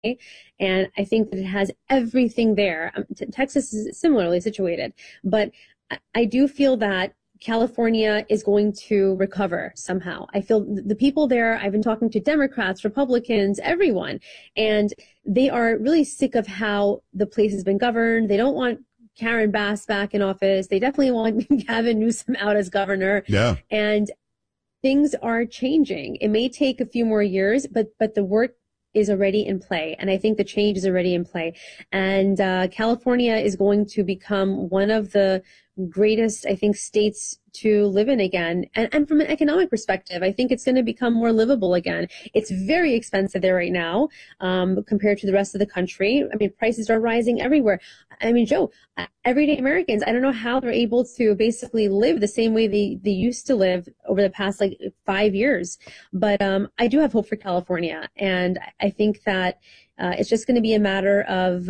And I think that it has everything there. Texas is similarly situated, but I do feel that California is going to recover somehow. I feel the people there, I've been talking to Democrats, Republicans, everyone, and they are really sick of how the place has been governed. They don't want Karen Bass back in office. They definitely want Gavin Newsom out as governor. Yeah. And things are changing. It may take a few more years, but the work is already in play. And I think the change is already in play. And California is going to become one of the greatest, I think, states to live in again. And from an economic perspective, I think it's going to become more livable again. It's very expensive there right now, compared to the rest of the country. I mean, prices are rising everywhere. I mean, Joe, everyday Americans, I don't know how they're able to basically live the same way they used to live over the past 5 years. But I do have hope for California. And I think that it's just going to be a matter of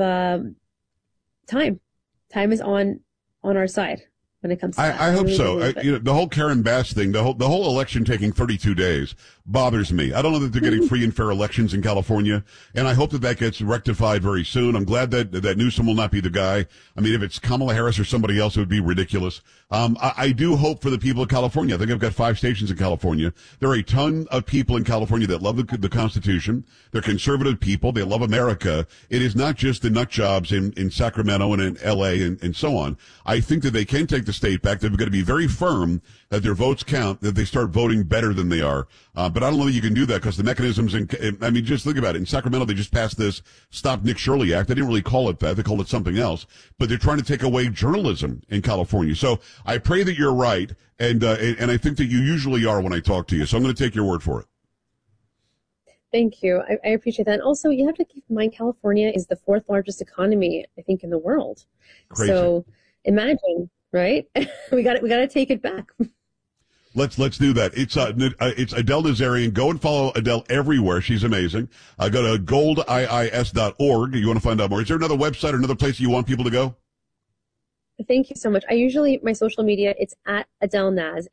time. Time is on our side when it comes to that. I hope so. The whole Karen Bass thing, the whole election taking 32 days bothers me. I don't know that they're getting free and fair elections in California, and I hope that gets rectified very soon. I'm glad that Newsom will not be the guy. I mean, if it's Kamala Harris or somebody else, it would be ridiculous. I do hope for the people of California. I think I've got 5 stations in California. There are a ton of people in California that love the Constitution. They're conservative people. They love America. It is not just the nut jobs in Sacramento and in L.A. and so on. I think that they can take the state back. They've got to be very firm that their votes count, that they start voting better than they are. But I don't know that you can do that because the mechanisms just think about it. In Sacramento, they just passed this Stop Nick Shirley Act. They didn't really call it that. They called it something else. But they're trying to take away journalism in California. So I pray that you're right. And I think that you usually are when I talk to you. So I'm going to take your word for it. Thank you. I appreciate that. And also, you have to keep in mind, California is the 4th largest economy, I think, in the world. Crazy. So imagine, right? we got to take it back. Let's do that. It's Adele Nazarian. Go and follow Adele everywhere. She's amazing. Go to goldiis.org. You want to find out more. Is there another website or another place you want people to go? Thank you so much. My social media, it's at Adele Naz,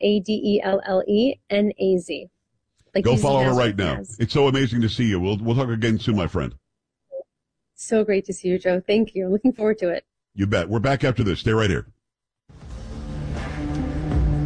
ADELLENAZ. Go follow her right now. It's so amazing to see you. We'll talk again soon, my friend. So great to see you, Joe. Thank you. I'm looking forward to it. You bet. We're back after this. Stay right here.